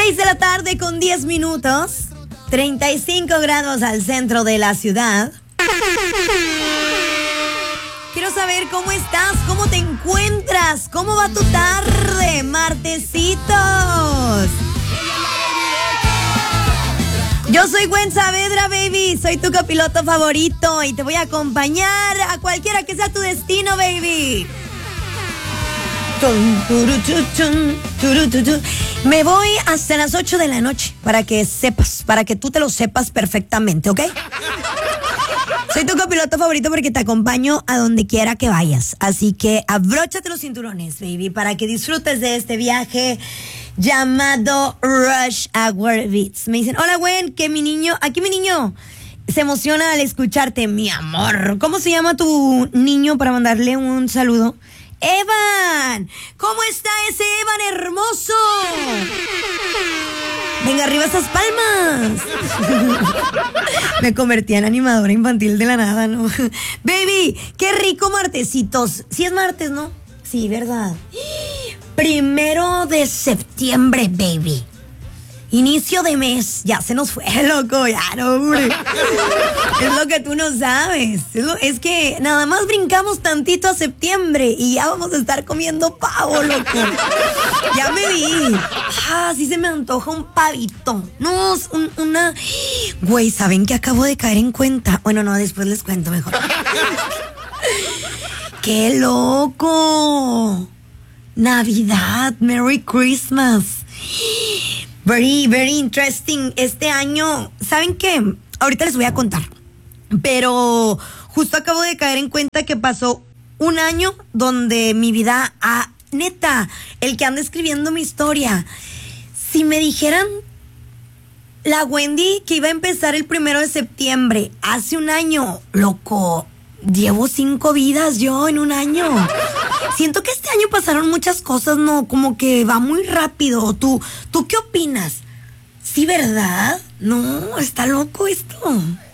6 de la tarde con 10 minutos. 35 grados al centro de la ciudad. Quiero saber cómo estás, cómo te encuentras, cómo va tu tarde, martesitos. Yo soy Gwen Saavedra, baby. Soy tu copiloto favorito y te voy a acompañar a cualquiera que sea tu destino, baby. Me voy hasta las 8 de la noche para que sepas, para que tú te lo sepas perfectamente, ¿ok? Soy tu copiloto favorito porque te acompaño a donde quiera que vayas. Así que abróchate los cinturones, baby, para que disfrutes de este viaje llamado Rush Hour Beats. Me dicen, hola, Gwen, que mi niño se emociona al escucharte, mi amor. ¿Cómo se llama tu niño para mandarle un saludo? Evan, ¿cómo está ese Evan hermoso? Venga, arriba esas palmas. Me convertí en animadora infantil de la nada, ¿no? Baby, qué rico martesitos. Sí es martes, ¿no? Sí, ¿verdad? 1 de septiembre, baby. Inicio de mes. Ya se nos fue, loco. Ya, no, hombre. Es lo que tú no sabes. Es que nada más brincamos tantito a septiembre y ya vamos a estar comiendo pavo, loco. Ya me vi. Sí se me antoja un pavito. No, una... Güey, ¿saben que acabo de caer en cuenta? Bueno, no, después les cuento mejor. ¡Qué loco! Navidad, Merry Christmas. Very, very interesting. Este año, ¿saben qué? Ahorita les voy a contar. Pero justo acabo de caer en cuenta que pasó un año donde mi vida, neta, el que anda escribiendo mi historia. Si me dijeran la Wendy que iba a empezar el 1 de septiembre, hace un año, loco, llevo 5 vidas yo en un año. Siento que este año pasaron muchas cosas, ¿no? Como que va muy rápido. ¿Tú qué opinas? ¿Sí, verdad? No, está loco esto.